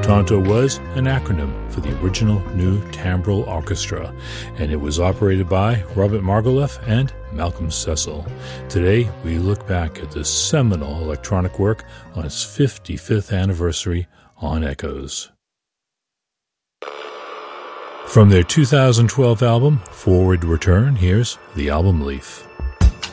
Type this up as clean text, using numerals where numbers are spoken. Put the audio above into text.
TONTO was an acronym for the original New Timbral Orchestra, and it was operated by Robert Margouleff and Malcolm Cecil. Today, we look back at this seminal electronic work on its 55th anniversary on Echoes. From their 2012 album, Forward Return, here's The Album Leaf.